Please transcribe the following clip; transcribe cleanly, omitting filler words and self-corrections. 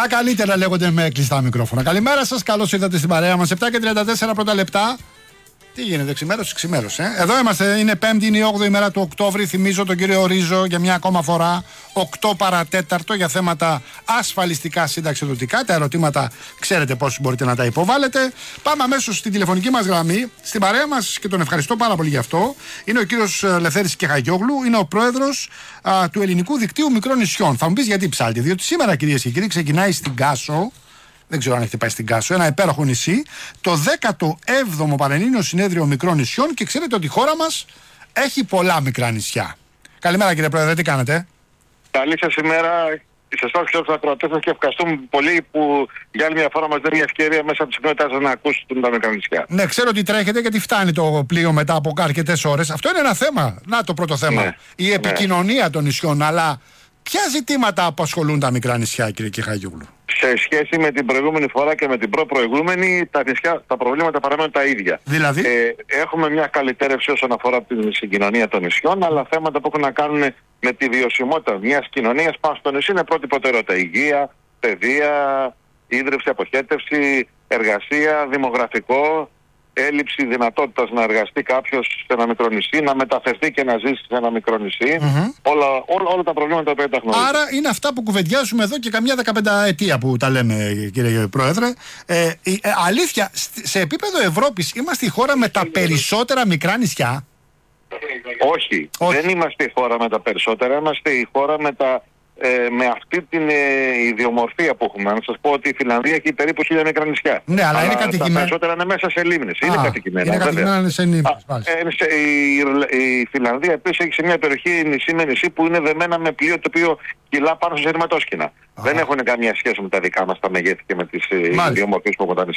Τα καλύτερα λέγονται με κλειστά μικρόφωνα. Καλημέρα σας, καλώς ήρθατε στην παρέα μας. 7:34 πρώτα λεπτά. Τι γίνεται, ξημέρωσε. Εδώ είμαστε, είναι Πέμπτη, είναι η 8η μέρα του Οκτώβρη. Θυμίζω τον κύριο Ρίζο για μια ακόμα φορά, 8 παρατέταρτο, για θέματα ασφαλιστικά συνταξιδοτικά. Τα ερωτήματα ξέρετε πώς μπορείτε να τα υποβάλλετε. Πάμε αμέσως στην τηλεφωνική μας γραμμή. Στην παρέα μας, και τον ευχαριστώ πάρα πολύ γι' αυτό, είναι ο κύριος Λευθέρης Κεχαγιόγλου, είναι ο πρόεδρος του Ελληνικού Δικτύου Μικρών Νησιών. Θα μου πεις γιατί ψάλτη, διότι σήμερα, κυρίες και κύριοι, ξεκινάει στην Κάσο. Δεν ξέρω αν έχετε πάει στην Κάσο, ένα υπέροχο νησί, το 17ο Πανελλήνιο Συνέδριο Μικρών Νησιών, και ξέρετε ότι η χώρα μας έχει πολλά μικρά νησιά. Καλημέρα, κύριε Πρόεδρε, τι κάνετε? Καλή σας ημέρα. Σε εσάς και στους ακροατές σας, και ευχαριστούμε πολύ που για άλλη μια φορά μας δίνει ευκαιρία μέσα από τις συχνότητες σας να ακούσουν τα μικρά νησιά. Ναι, ξέρω ότι τρέχετε γιατί φτάνει το πλοίο μετά από αρκετές ώρες. Αυτό είναι ένα θέμα. Να, το πρώτο θέμα. Ναι. Η επικοινωνία των νησιών. Αλλά ποια ζητήματα απασχολούν τα μικρά νησιά, κύριε Κεχαγιόγλου? Σε σχέση με την προηγούμενη φορά και με την προπροηγούμενη, τα προβλήματα παραμένουν τα ίδια. Δηλαδή? Έχουμε μια καλυτέρευση όσον αφορά την συγκοινωνία των νησιών, αλλά θέματα που έχουν να κάνουν με τη βιωσιμότητα μιας κοινωνίας πάνω στο νησί είναι πρώτη προτεραιότητα. Υγεία, παιδεία, ίδρυυση, αποχέτευση, εργασία, δημογραφικό, έλλειψη δυνατότητας να εργαστεί κάποιος σε ένα μικρό νησί, να μεταφερθεί και να ζήσει σε ένα μικρό νησί. Όλα τα προβλήματα που τα γνωρίζουμε. Άρα είναι αυτά που κουβεντιάζουμε εδώ και καμιά 15 ετία που τα λέμε, κύριε Πρόεδρε. Αλήθεια, σε επίπεδο Ευρώπης είμαστε η χώρα με τα περισσότερα μικρά νησιά? Όχι, δεν είμαστε η χώρα με τα περισσότερα, είμαστε η χώρα με αυτή την ιδιομορφία που έχουμε. Να σας πω ότι η Φιλανδία έχει περίπου 1000 μικρά νησιά. Ναι, αλλά είναι κατοικημένα. Τα περισσότερα είναι μέσα σε λίμνες. Είναι κατοικημένα. Είναι κατοικημένα σε λίμνες. Η Φιλανδία επίσης έχει σε μια περιοχή νησί με νησί που είναι δεμένα με πλοίο το οποίο κυλά πάνω σε ρηματόσκηνα. Δεν έχουν καμία σχέση με τα δικά μας τα μεγέθη και με τις ιδιομορφίες που έχουν τα νησιά.